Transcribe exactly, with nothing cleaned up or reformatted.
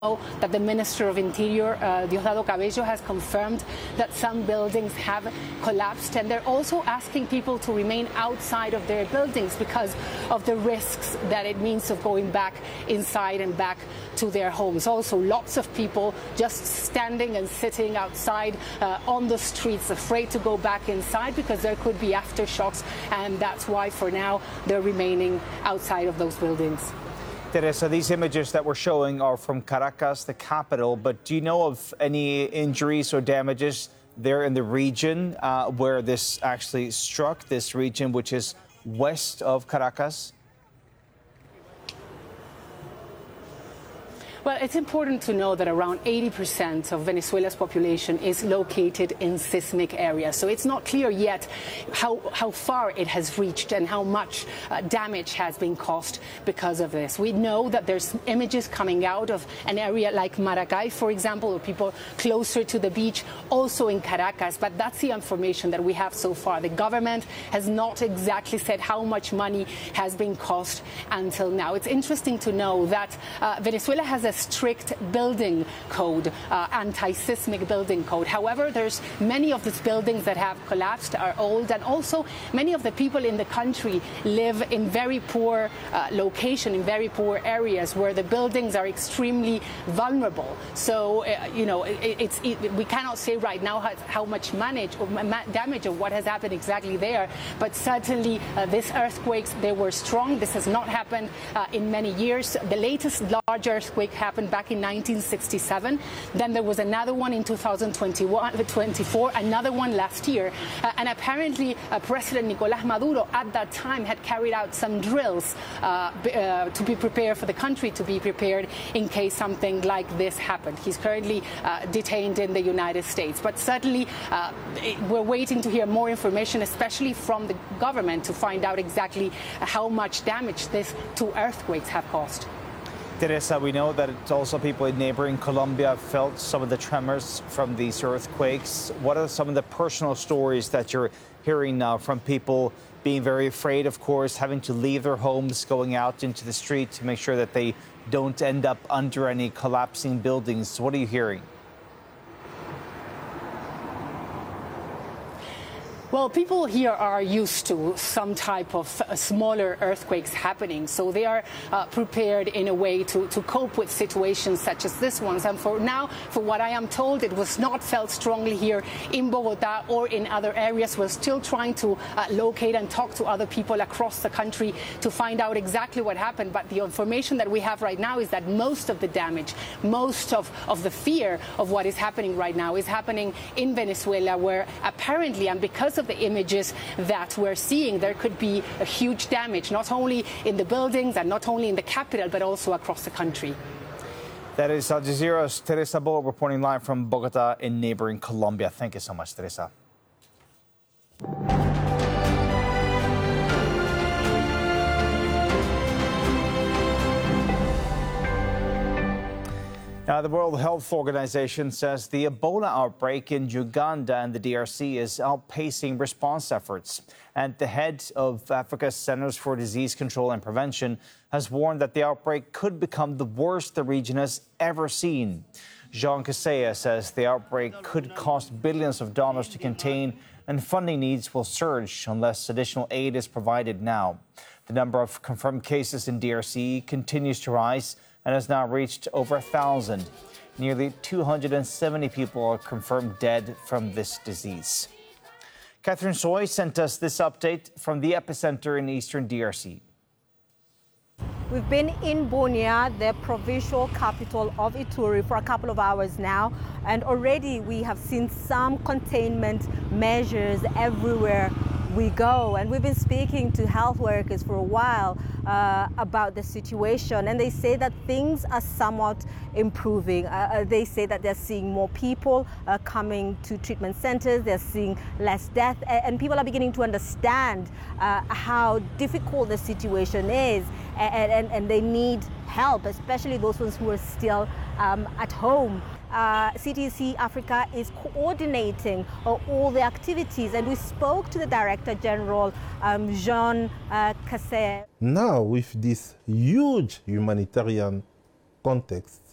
that the Minister of Interior, uh, Diosdado Cabello, has confirmed that some buildings have collapsed, and they're also asking people to remain outside of their buildings because of the risks that it means of going back inside and back to their homes. Also, lots of people just standing and sitting outside uh, on the streets, afraid to go back inside because there could be aftershocks, and that's why for now they're remaining outside of those buildings. Teresa, these images that we're showing are from Caracas, the capital, but do you know of any injuries or damages there in the region uh, where this actually struck, this region which is west of Caracas? Well, it's important to know that around eighty percent of Venezuela's population is located in seismic areas. So it's not clear yet how, how far it has reached and how much uh, damage has been caused because of this. We know that there's images coming out of an area like Maracay, for example, or people closer to the beach, also in Caracas. But that's the information that we have so far. The government has not exactly said how much money has been cost until now. It's interesting to know that uh, Venezuela has a strict building code, uh, anti-seismic building code. However, there's many of these buildings that have collapsed, are old, and also many of the people in the country live in very poor uh, location, in very poor areas where the buildings are extremely vulnerable. So, uh, you know, it, it's it, we cannot say right now how, how much manage or ma damage or what has happened exactly there, but certainly uh, these earthquakes, they were strong. This has not happened uh, in many years. The latest large earthquake happened back in nineteen sixty-seven. Then there was another one in two thousand twenty-four, another one last year. Uh, and apparently uh, President Nicolás Maduro at that time had carried out some drills uh, uh, to be prepared for the country, to be prepared in case something like this happened. He's currently uh, detained in the United States. But certainly uh, we're waiting to hear more information, especially from the government, to find out exactly how much damage these two earthquakes have caused. Teresa, we know that it's also people in neighboring Colombia felt some of the tremors from these earthquakes. What are some of the personal stories that you're hearing now from people being very afraid, of course, having to leave their homes, going out into the street to make sure that they don't end up under any collapsing buildings? What are you hearing? Well, people here are used to some type of uh, smaller earthquakes happening, so they are uh, prepared in a way to, to cope with situations such as this one. And for now, for what I am told, it was not felt strongly here in Bogota or in other areas. We're still trying to uh, locate and talk to other people across the country to find out exactly what happened. But the information that we have right now is that most of the damage, most of, of the fear of what is happening right now is happening in Venezuela, where apparently, and because of of the images that we're seeing, there could be a huge damage, not only in the buildings and not only in the capital, but also across the country. That is Al Jazeera's Teresa Bo reporting live from Bogota in neighboring Colombia. Thank you so much, Teresa. Now, the World Health Organization says the Ebola outbreak in Uganda and the D R C is outpacing response efforts. And the head of Africa's Centers for Disease Control and Prevention has warned that the outbreak could become the worst the region has ever seen. Jean Kaseya says the outbreak could cost billions of dollars to contain, and funding needs will surge unless additional aid is provided now. The number of confirmed cases in D R C continues to rise and has now reached over a thousand. Nearly two hundred seventy people are confirmed dead from this disease. Catherine Soy sent us this update from the epicenter in eastern D R C. We've been in Bunia, the provincial capital of Ituri, for a couple of hours now, and already we have seen some containment measures everywhere we go. And we've been speaking to health workers for a while uh, about the situation, and they say that things are somewhat improving. Uh, they say that they're seeing more people uh, coming to treatment centers, they're seeing less death, and people are beginning to understand uh, how difficult the situation is, and, and, and they need help, especially those ones who are still um, at home. Uh, C D C Africa is coordinating uh, all the activities, and we spoke to the Director General, um, Jean uh, Kaseya. Now, with this huge humanitarian context,